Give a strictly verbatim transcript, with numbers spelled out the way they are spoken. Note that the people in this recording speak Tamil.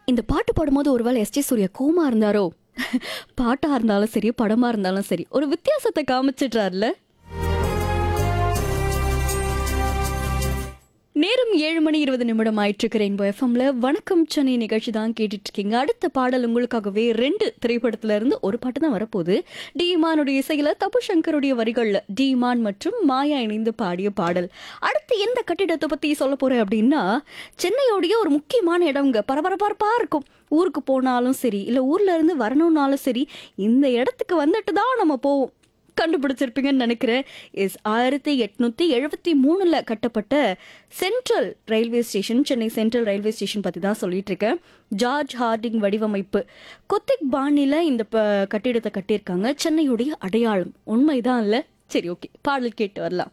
இந்த பாட்டு பாடும்போது ஒருவேளை எஸ் ஜே சூர்யா கோமா இருந்தாரோ? பாட்டா இருந்தாலும் சரி, படமா இருந்தாலும் சரி, ஒரு வித்தியாசத்தை காமிச்சிடுறாருல. நேரம் ஏழு மணி இருபது நிமிடம் ஆயிட்டு ரெயின்போ எஃப்எம்ல வணக்கம் சென்னை நிகழ்ச்சி தான் கேட்டுட்டு இருக்கீங்க. அடுத்த பாடல் உங்களுக்காகவே ரெண்டு திரைப்படத்துல இருந்து ஒரு பாட்டு தான் வரப்போகுது. டிமானுடைய இசையில தபு சங்கருடைய வரிகள்ல டிமான் மற்றும் மாயா இணைந்து பாடிய பாடல். அடுத்து எந்த கட்டிடத்தை பத்தி சொல்ல போறேன் அப்படின்னா, சென்னையோடைய ஒரு முக்கியமான இடம்ங்க. பரபரப்பா இருக்கும். ஊருக்கு போனாலும் சரி, இல்ல ஊர்ல இருந்து வரணும்னாலும் சரி, இந்த இடத்துக்கு வந்துட்டு தான் நம்ம போவோம். கண்டுபிடிச்சிருப்பீங்கன்னு நினைக்கிறேன். எஸ் ஆயிரத்தி எட்நூத்தி எழுபத்தி மூணுல கட்டப்பட்ட central railway station, Chennai central railway station பத்தி தான் சொல்லிட்டு இருக்கேன். ஜார்ஜ் ஹார்டிங் வடிவமைப்பு, கொத்திக் பாணியில இந்த கட்டிடத்தை கட்டியிருக்காங்க. சென்னையுடைய அடையாளம். உண்மைதான் இல்ல? சரி, ஓகே, பாடல் கேட்டு வரலாம்.